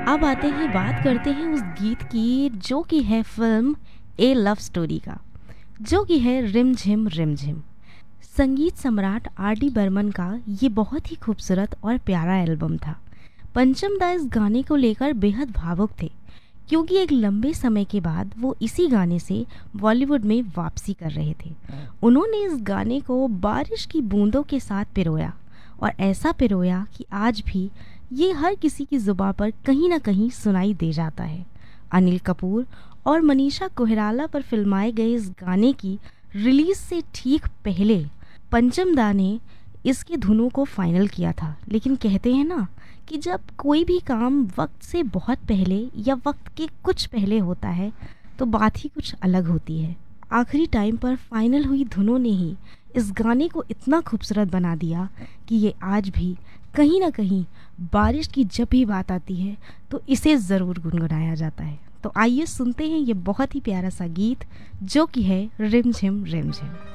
अब आते हैं, बात करते हैं उस गीत की जो कि है फिल्म ए लव स्टोरी का, जो कि है रिम झिम रिम झिम। संगीत सम्राट आर डी बर्मन का ये बहुत ही खूबसूरत और प्यारा एल्बम था। पंचम दा इस गाने को लेकर बेहद भावुक थे, क्योंकि एक लंबे समय के बाद वो इसी गाने से बॉलीवुड में वापसी कर रहे थे। उन्होंने इस गाने को बारिश की बूंदों के साथ पिरोया, और ऐसा पिरोया कि आज भी ये हर किसी की जुबां पर कहीं ना कहीं सुनाई दे जाता है। अनिल कपूर और मनीषा कोइराला पर फिल्माए गए इस गाने की रिलीज से ठीक पहले पंचम दा ने इसके धुनों को फाइनल किया था। लेकिन कहते हैं ना कि जब कोई भी काम वक्त से बहुत पहले या वक्त के कुछ पहले होता है तो बात ही कुछ अलग होती है। आखिरी टाइम पर फाइनल हुई धुनों ने ही इस गाने को इतना खूबसूरत बना दिया कि ये आज भी कहीं ना कहीं बारिश की जब भी बात आती है तो इसे ज़रूर गुनगुनाया जाता है। तो आइए सुनते हैं ये बहुत ही प्यारा सा गीत जो कि है रिम झिम रिम झिम।